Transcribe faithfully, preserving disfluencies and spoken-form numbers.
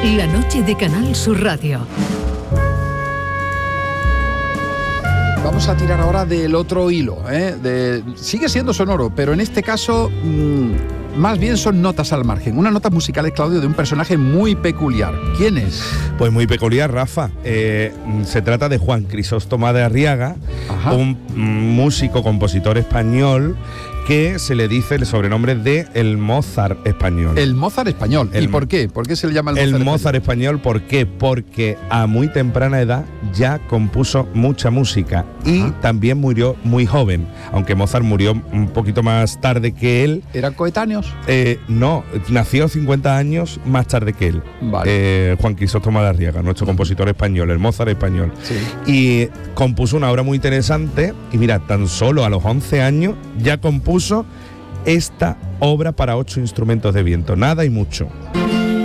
La noche de Canal Sur Radio. Vamos a tirar ahora del otro hilo, ¿eh? De, sigue siendo sonoro, pero en este caso mmm, más bien son notas al margen. Unas notas musicales, Claudio, de un personaje muy peculiar. ¿Quién es? Pues muy peculiar, Rafa. Eh, se trata de Juan Crisóstomo de Arriaga, Ajá. un músico, compositor español que se le dice el sobrenombre de el Mozart español. El Mozart español. ¿Y el, por qué? ¿Por qué se le llama el Mozart el español? El Mozart español, ¿por qué? Porque a muy temprana edad ya compuso mucha música y Ajá. también murió muy joven, aunque Mozart murió un poquito más tarde que él. ¿Eran coetáneos? Eh, no, nació cincuenta años más tarde que él. Vale. Eh, Juan Crisóstomo de Arriaga, nuestro compositor español, el Mozart español. Sí. Y compuso una obra muy interesante y mira, tan solo a los once años ya compuso esta obra para ocho instrumentos de viento, nada y mucho.